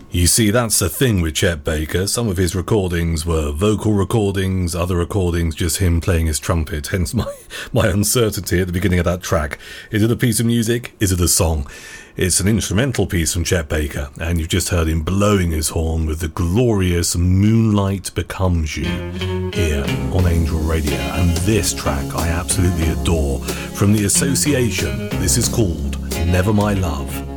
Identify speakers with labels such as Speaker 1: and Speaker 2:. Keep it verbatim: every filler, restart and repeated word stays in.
Speaker 1: You see, that's the thing with Chet Baker. Some of his recordings were vocal recordings, other recordings just him playing his trumpet, hence my, my uncertainty at the beginning of that track. Is it a piece of music? Is it a song? It's an instrumental piece from Chet Baker, and you've just heard him blowing his horn with the glorious Moonlight Becomes You here on Angel Radio. And this track I absolutely adore. From The Association, this is called Never My Love.